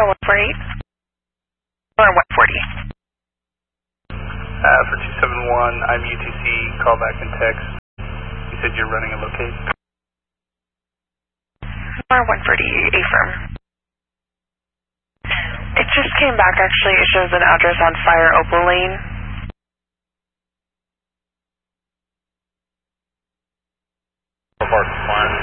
148? Or 140? For 271, I'm UTC, call back and text. You said you're running a locate? Or 140, affirm. It just came back actually, it shows an address on Fire Opal Lane. So far, fine.